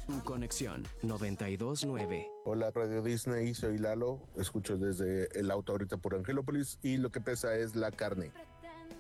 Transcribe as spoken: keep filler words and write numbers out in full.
Tu conexión noventa y dos punto nueve. Hola, Radio Disney, soy Lalo, escucho desde el auto ahorita por Angelópolis y lo que pesa es la carne.